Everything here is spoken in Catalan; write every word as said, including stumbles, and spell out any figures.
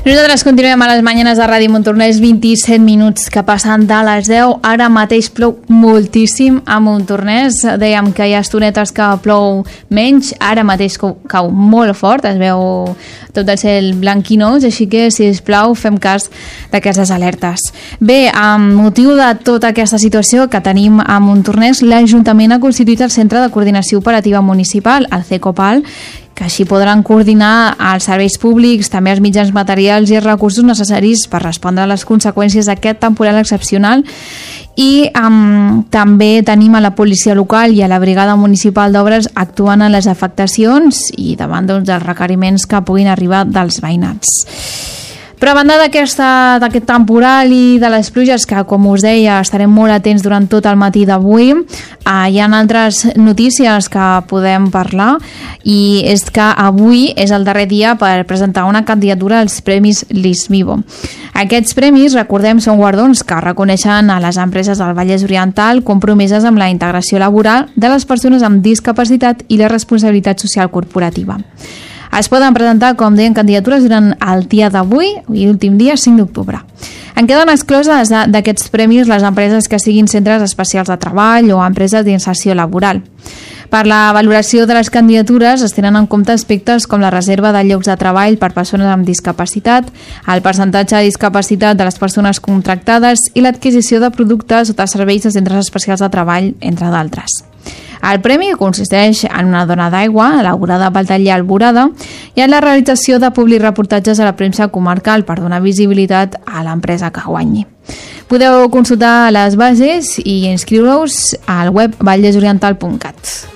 Nosaltres continuem a les mañanes de Ràdio Montornès, vint-i-set minuts que passen de les deu. Ara mateix plou moltíssim a Montornès. Dèiem que hi ha estonetes que plou menys, ara mateix cau, cau molt fort, es veu tot el cel blanquinós, així que, si us plau, fem cas d'aquestes alertes. Bé, amb motiu de tota aquesta situació que tenim a Montornès, l'Ajuntament ha constituït el Centre de Coordinació Operativa Municipal, el CECOPAL, que així podran coordinar els serveis públics, també els mitjans materials i els recursos necessaris per respondre a les conseqüències d'aquest temporal excepcional. I um, també tenim a la policia local i a la brigada municipal d'obres actuant en les afectacions i davant doncs, dels requeriments que puguin arribar dels veïnats. Però a banda d'aquest temporal i de les pluges, que com us deia estarem molt atents durant tot el matí d'avui, eh, hi ha altres notícies que podem parlar, i és que avui és el darrer dia per presentar una candidatura als Premis Lisvivo. Aquests premis, recordem, són guardons que reconeixen a les empreses del Vallès Oriental compromeses amb la integració laboral de les persones amb discapacitat i la responsabilitat social corporativa. Es poden presentar, com deien, candidatures durant el dia d'avui i l'últim dia, cinc d'octubre. En queden excloses d'aquests premis les empreses que siguin centres especials de treball o empreses d'inserció laboral. Per la valoració de les candidatures es tenen en compte aspectes com la reserva de llocs de treball per persones amb discapacitat, el percentatge de discapacitat de les persones contractades i l'adquisició de productes o de serveis de centres especials de treball, entre d'altres. El premi consisteix en una dona d'aigua elaborada pel taller Alborada i en la realització de publireportatges a la premsa comarcal per donar visibilitat a l'empresa que guanyi. Podeu consultar les bases i inscriure-us al web vallesoriental punt cat.